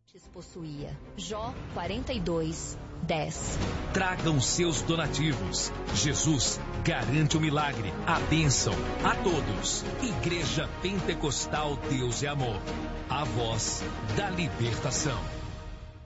Possuía. Jó 42:10. Tragam seus donativos. Jesus garante o milagre, a bênção a todos. Igreja Pentecostal Deus é Amor. A voz da libertação.